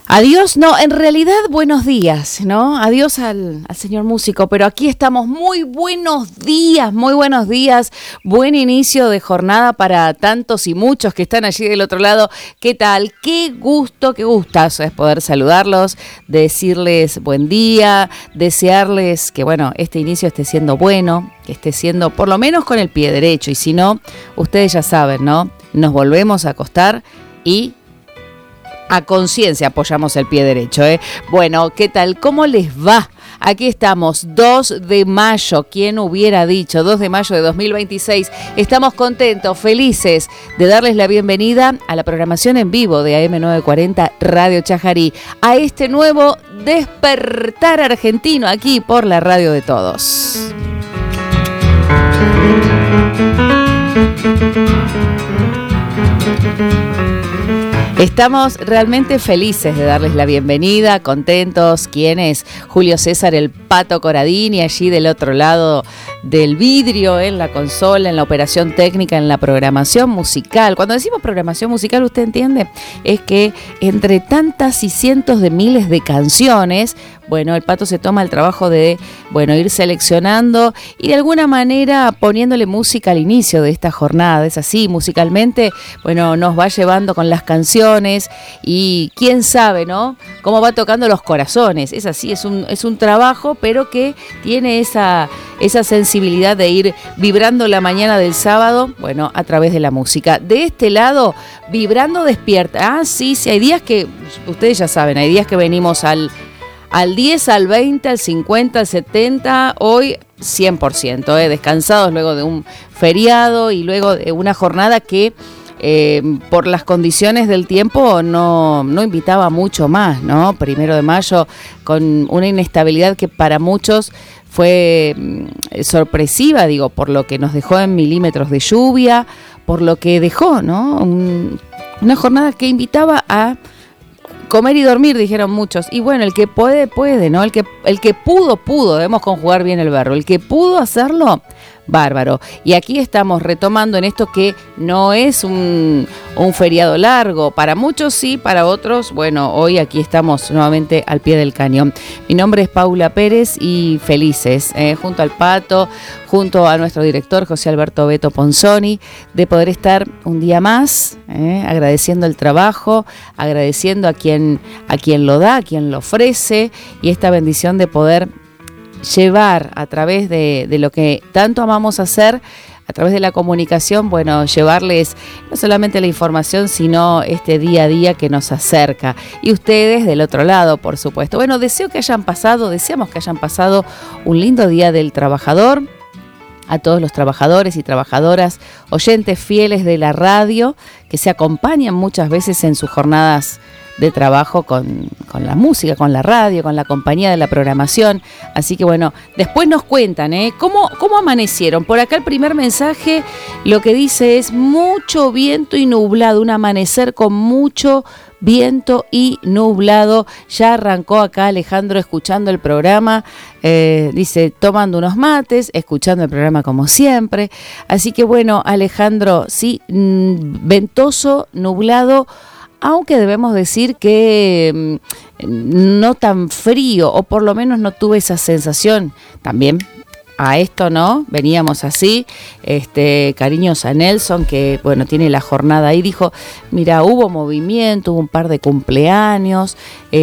Adiós, no, en realidad buenos días, ¿no? Adiós al señor músico, pero aquí estamos. Muy buenos días, buen inicio de jornada para tantos y muchos que están allí del otro lado. ¿Qué tal? Qué gustazo es poder saludarlos, decirles buen día, desearles que, bueno, este inicio esté siendo bueno, que esté siendo por lo menos con el pie derecho, y si no, ustedes ya saben, ¿no? Nos volvemos a acostar y a conciencia apoyamos el pie derecho, ¿eh? Bueno, ¿qué tal? ¿Cómo les va? Aquí estamos, 2 de mayo, ¿quién hubiera dicho? 2 de mayo de 2026. Estamos contentos, felices de darles la bienvenida a la programación en vivo de AM940 Radio Chajarí, a este nuevo despertar argentino aquí por la radio de todos. Estamos realmente felices de darles la bienvenida, contentos. ¿Quién es? Julio César el Pato Corradini, allí del otro lado del vidrio, en la consola, en la operación técnica, en la programación musical. Cuando decimos programación musical, usted entiende, es que entre tantas y cientos de miles de canciones, bueno, el Pato se toma el trabajo de, bueno, ir seleccionando y de alguna manera poniéndole música al inicio de esta jornada. Es así, musicalmente, bueno, nos va llevando con las canciones y quién sabe, ¿no? Cómo va tocando los corazones. Es así, es un trabajo, pero que tiene esa sensibilidad de ir vibrando la mañana del sábado, bueno, a través de la música. De este lado, vibrando despierta. Ah, sí, hay días que, ustedes ya saben, hay días que venimos al 10, al 20, al 50, al 70, hoy 100%, descansados luego de un feriado y luego de una jornada que por las condiciones del tiempo no invitaba mucho más, ¿no? 1 de mayo con una inestabilidad que para muchos fue sorpresiva, digo, por lo que nos dejó en milímetros de lluvia, por lo que dejó, ¿no? Una jornada que invitaba a comer y dormir, dijeron muchos. Y bueno, el que puede, ¿no? El que pudo, debemos conjugar bien el verbo. El que pudo hacerlo, bárbaro. Y aquí estamos retomando en esto que no es un feriado largo. Para muchos sí, para otros, bueno, hoy aquí estamos nuevamente al pie del cañón. Mi nombre es Paula Pérez y felices, junto al Pato, junto a nuestro director José Alberto Beto Ponzoni, de poder estar un día más, agradeciendo el trabajo, agradeciendo a quien lo da, a quien lo ofrece, y esta bendición de poder llevar a través de lo que tanto amamos hacer, a través de la comunicación, bueno, llevarles no solamente la información, sino este día a día que nos acerca. Y ustedes del otro lado, por supuesto. Bueno, deseamos que hayan pasado un lindo día del trabajador. A todos los trabajadores y trabajadoras, oyentes fieles de la radio, que se acompañan muchas veces en sus jornadas de trabajo con la música, con la radio, con la compañía de la programación. Así que bueno, después nos cuentan, ¿Cómo amanecieron? Por acá el primer mensaje lo que dice es mucho viento y nublado, un amanecer con mucho viento y nublado. Ya arrancó acá Alejandro escuchando el programa, dice, tomando unos mates, escuchando el programa como siempre. Así que bueno, Alejandro, sí, ventoso, nublado, aunque debemos decir que no tan frío, o por lo menos no tuve esa sensación. También a esto, ¿no? Veníamos así, cariños a Nelson, que bueno, tiene la jornada ahí, dijo, mira, hubo movimiento, hubo un par de cumpleaños,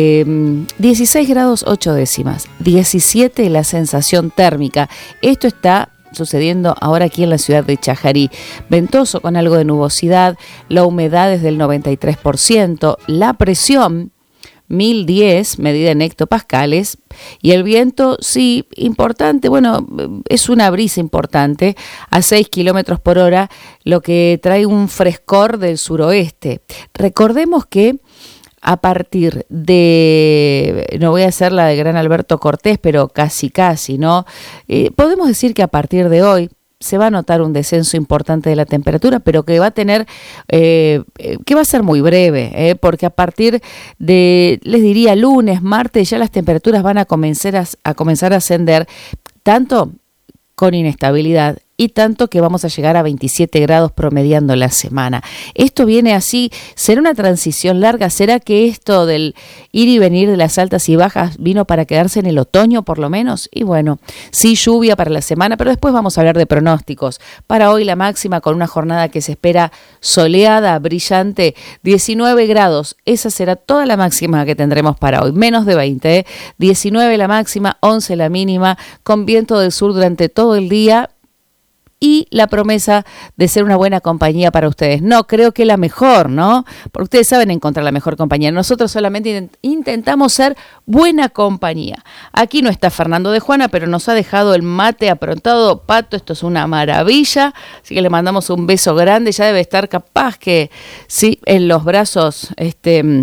16 grados 8 décimas, 17 la sensación térmica. Esto está sucediendo ahora aquí en la ciudad de Chajarí. Ventoso con algo de nubosidad, la humedad es del 93%, la presión 1010, medida en hectopascales, y el viento, sí, importante, bueno, es una brisa importante, a 6 kilómetros por hora, lo que trae un frescor del suroeste. Recordemos que a partir de, no voy a hacer la de Gran Alberto Cortés, pero casi, ¿no? Podemos decir que a partir de hoy se va a notar un descenso importante de la temperatura, pero que va a tener, que va a ser muy breve, porque a partir de, les diría, lunes, martes, ya las temperaturas van a comenzar a ascender, tanto con inestabilidad y tanto que vamos a llegar a 27 grados promediando la semana. Esto viene así, ¿será una transición larga? ¿Será que esto del ir y venir de las altas y bajas vino para quedarse en el otoño por lo menos? Y bueno, sí, lluvia para la semana, pero después vamos a hablar de pronósticos. Para hoy la máxima con una jornada que se espera soleada, brillante, 19 grados. Esa será toda la máxima que tendremos para hoy, menos de 20, 19 la máxima, 11 la mínima, con viento del sur durante todo el día y la promesa de ser una buena compañía para ustedes. No, creo que la mejor, ¿no? Porque ustedes saben encontrar la mejor compañía. Nosotros solamente intentamos ser buena compañía. Aquí no está Fernando de Juana, pero nos ha dejado el mate aprontado. Pato, esto es una maravilla. Así que le mandamos un beso grande. Ya debe estar capaz que, sí, en los brazos, se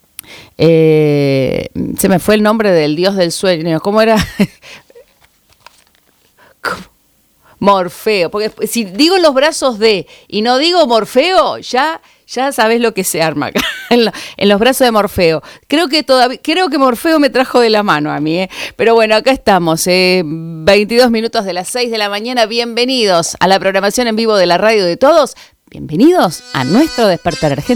me fue el nombre del dios del sueño. ¿Cómo era? Morfeo, porque si digo los brazos de y no digo Morfeo, ya sabes lo que se arma acá, en los brazos de Morfeo. Creo que Morfeo me trajo de la mano a mí, pero bueno, acá estamos, 22 minutos de las 6 de la mañana. Bienvenidos a la programación en vivo de la radio de todos. Bienvenidos a nuestro Despertar Argentino.